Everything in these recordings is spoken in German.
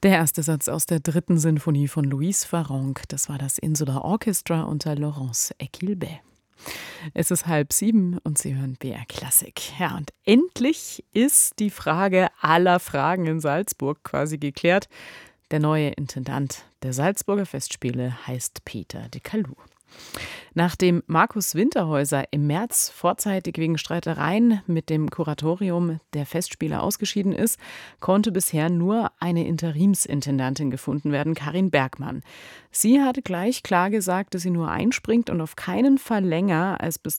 Der erste Satz aus der dritten Sinfonie von Louis Farrenc. Das war das Insular Orchestra unter Laurence Equilbet. Es ist 6:30 und Sie hören BR Klassik. Ja, und endlich ist die Frage aller Fragen in Salzburg quasi geklärt. Der neue Intendant der Salzburger Festspiele heißt Peter de Calau. Nachdem Markus Winterhäuser im März vorzeitig wegen Streitereien mit dem Kuratorium der Festspiele ausgeschieden ist, konnte bisher nur eine Interimsintendantin gefunden werden, Karin Bergmann. Sie hatte gleich klar gesagt, dass sie nur einspringt und auf keinen Fall länger als bis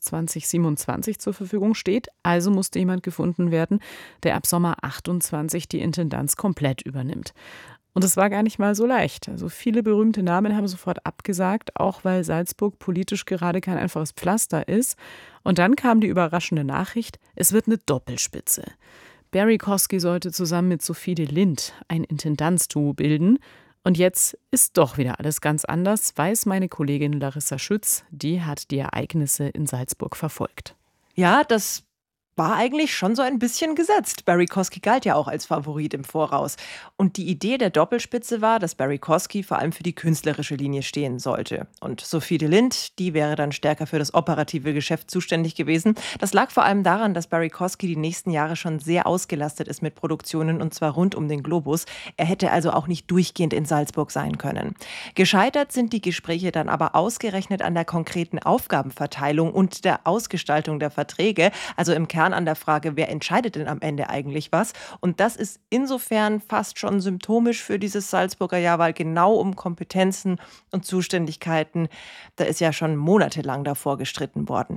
2027 zur Verfügung steht. Also musste jemand gefunden werden, der ab Sommer 28 die Intendanz komplett übernimmt. Und es war gar nicht mal so leicht. Also viele berühmte Namen haben sofort abgesagt, auch weil Salzburg politisch gerade kein einfaches Pflaster ist. Und dann kam die überraschende Nachricht, es wird eine Doppelspitze. Barry Kosky sollte zusammen mit Sophie de Lindt ein Intendanzduo bilden. Und jetzt ist doch wieder alles ganz anders, weiß meine Kollegin Larissa Schütz. Die hat die Ereignisse in Salzburg verfolgt. Ja, das war eigentlich schon so ein bisschen gesetzt. Barry Kosky galt ja auch als Favorit im Voraus. Und die Idee der Doppelspitze war, dass Barry Kosky vor allem für die künstlerische Linie stehen sollte. Und Sophie de Lindt, die wäre dann stärker für das operative Geschäft zuständig gewesen. Das lag vor allem daran, dass Barry Kosky die nächsten Jahre schon sehr ausgelastet ist mit Produktionen, und zwar rund um den Globus. Er hätte also auch nicht durchgehend in Salzburg sein können. Gescheitert sind die Gespräche dann aber ausgerechnet an der konkreten Aufgabenverteilung und der Ausgestaltung der Verträge, also im Kern an der Frage, wer entscheidet denn am Ende eigentlich was? Und das ist insofern fast schon symptomisch für dieses Salzburger Jahr, weil genau um Kompetenzen und Zuständigkeiten, da ist ja schon monatelang davor gestritten worden.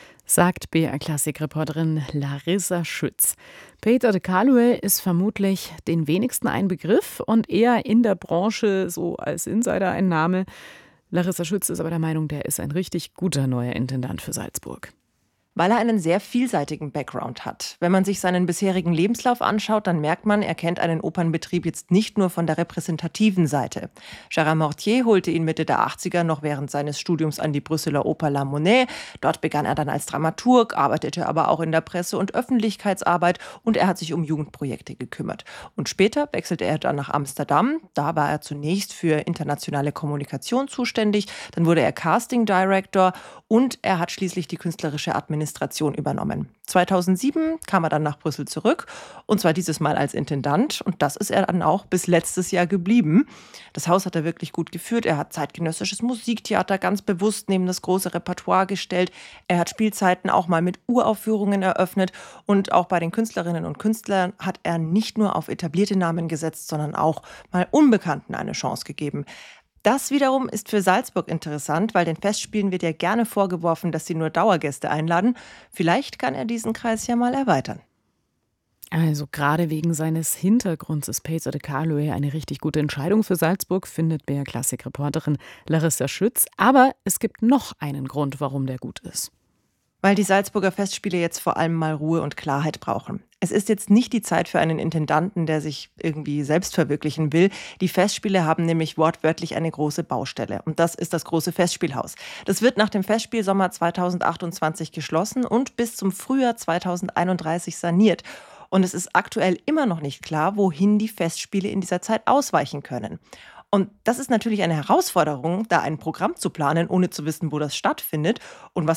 Sagt BR-Klassik-Reporterin Larissa Schütz. Peter de Calau ist vermutlich den wenigsten ein Begriff und eher in der Branche so als Insider ein Name. Larissa Schütz ist aber der Meinung, der ist ein richtig guter neuer Intendant für Salzburg. Weil er einen sehr vielseitigen Background hat. Wenn man sich seinen bisherigen Lebenslauf anschaut, dann merkt man, er kennt einen Opernbetrieb jetzt nicht nur von der repräsentativen Seite. Gérard Mortier holte ihn Mitte der 80er noch während seines Studiums an die Brüsseler Oper La Monnaie. Dort begann er dann als Dramaturg, arbeitete aber auch in der Presse- und Öffentlichkeitsarbeit und er hat sich um Jugendprojekte gekümmert. Und später wechselte er dann nach Amsterdam. Da war er zunächst für internationale Kommunikation zuständig. Dann wurde er Casting Director und er hat schließlich die künstlerische Administration übernommen. 2007 kam er dann nach Brüssel zurück und zwar dieses Mal als Intendant und das ist er dann auch bis letztes Jahr geblieben. Das Haus hat er wirklich gut geführt. Er hat zeitgenössisches Musiktheater ganz bewusst neben das große Repertoire gestellt. Er hat Spielzeiten auch mal mit Uraufführungen eröffnet und auch bei den Künstlerinnen und Künstlern hat er nicht nur auf etablierte Namen gesetzt, sondern auch mal Unbekannten eine Chance gegeben. Das wiederum ist für Salzburg interessant, weil den Festspielen wird ja gerne vorgeworfen, dass sie nur Dauergäste einladen. Vielleicht kann er diesen Kreis ja mal erweitern. Also gerade wegen seines Hintergrunds ist Peter de Calau eine richtig gute Entscheidung für Salzburg, findet BR-Klassik-Reporterin Larissa Schütz. Aber es gibt noch einen Grund, warum der gut ist. Weil die Salzburger Festspiele jetzt vor allem mal Ruhe und Klarheit brauchen. Es ist jetzt nicht die Zeit für einen Intendanten, der sich irgendwie selbst verwirklichen will. Die Festspiele haben nämlich wortwörtlich eine große Baustelle. Und das ist das große Festspielhaus. Das wird nach dem Festspielsommer 2028 geschlossen und bis zum Frühjahr 2031 saniert. Und es ist aktuell immer noch nicht klar, wohin die Festspiele in dieser Zeit ausweichen können. Und das ist natürlich eine Herausforderung, da ein Programm zu planen, ohne zu wissen, wo das stattfindet. Und was